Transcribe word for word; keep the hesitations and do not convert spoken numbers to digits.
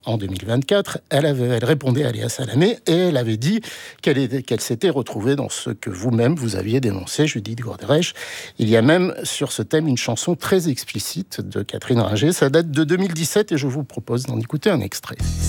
En deux mille vingt-quatre, elle, avait, elle répondait à Léa Salamé et elle avait dit qu'elle, était, qu'elle s'était retrouvée dans ce que vous-même, vous aviez dénoncé, Judith Godrèche. Il y a même sur ce thème une chanson très explicite de Catherine Ringer. Ça date de deux mille dix-sept et je vous propose d'en écouter un extrait.